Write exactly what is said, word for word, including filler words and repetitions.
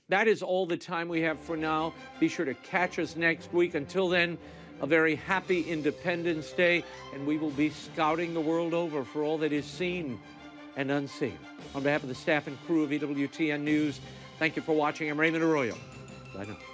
That is all the time we have for now. Be sure to catch us next week. Until then, a very happy Independence Day, and we will be scouting the world over for all that is seen and unseen. On behalf of the staff and crew of E W T N News, thank you for watching. I'm Raymond Arroyo. Bye now.